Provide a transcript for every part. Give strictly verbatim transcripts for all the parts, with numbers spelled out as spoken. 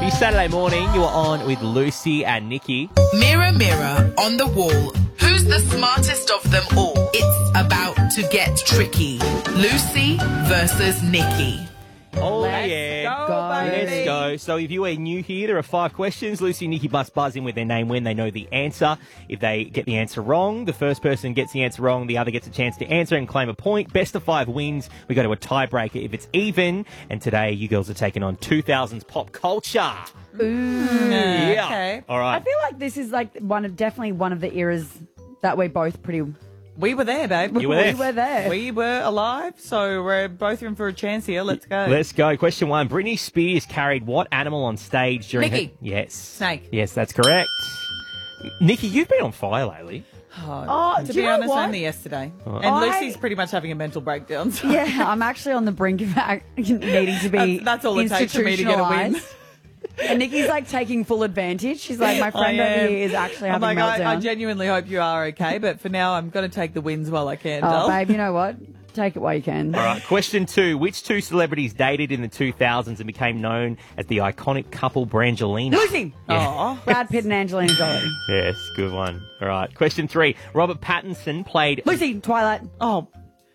Happy Saturday morning. You are on with Lucy and Nikki. Mirror, mirror on the wall. Who's the smartest of them all? It's about to get tricky. Lucy versus Nikki. Oh, Let's yeah. go, baby. Let's go. So if you are new here, there are five questions. Lucy and Nikki must buzz in with their name when they know the answer. If they get the answer wrong, the first person gets the answer wrong, the other gets a chance to answer and claim a point. Best of five wins. We go to a tiebreaker if it's even. And today, you girls are taking on two thousands pop culture. Ooh, Yeah. okay. All right. I feel like this is like one of definitely one of the eras that we're both pretty. We were there, babe. You were there. We were there. We were alive, so we're both in for a chance here. Let's go. Let's go. Question one. Britney Spears carried what animal on stage during Nikki. her... Yes. Snake. Yes, that's correct. Nikki, you've been on fire lately. Oh, to do be you know honest, what? only yesterday. Oh. And I- Lucy's pretty much having a mental breakdown. So Yeah, I'm actually on the brink of ac- needing to be That's- that's all it takes for me to get a win. institutionalised. And Nikki's like taking full advantage. She's like, my I friend over am. here is actually I'm having like, a meltdown. I, I genuinely hope you are okay, but for now, I'm going to take the wins while I can. oh, doll. babe, you know what? Take it while you can. All right. Question two. Which two celebrities dated in the two thousands and became known as the iconic couple Brangelina? Lucy! Aw. Brad Pitt and Angelina Jolie. Yes, good one. All right. Question three. Robert Pattinson played... Lucy, Twilight. Oh.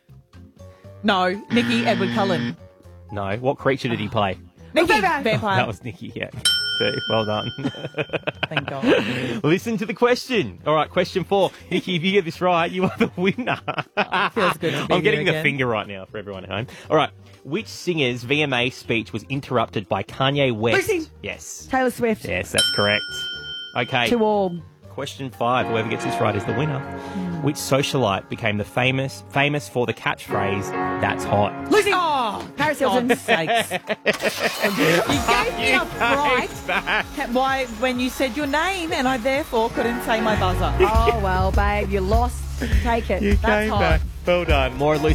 No, Nikki, Edward Cullen. No. What creature did he play? Nikki, Vampire. vampire. That was Nikki, yeah. Okay, well done. Thank God. Listen to the question. All right, question four. Nikki, if you get this right, you are the winner. feels good to be I'm getting here the again. finger right now for everyone at home. All right. Which singer's V M A speech was interrupted by Kanye West? Lucy. Yes. Taylor Swift. Yes, that's correct. Okay. To all. Question five. Whoever gets this right is the winner. Which socialite became the famous famous for the catchphrase "That's hot"? Lucy! Oh, Paris Hilton. God's sakes. You gave me a fright why, when you said your name, and I therefore couldn't say my buzzer. Oh, well, babe, you lost. Take it. You That's came hot. back. Well done. More at Lucy